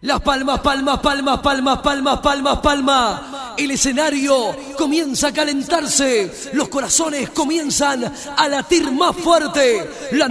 Las palmas, palmas, palmas, palmas, palmas, palmas, palmas. El escenario comienza a calentarse. Los corazones comienzan a latir más fuerte. La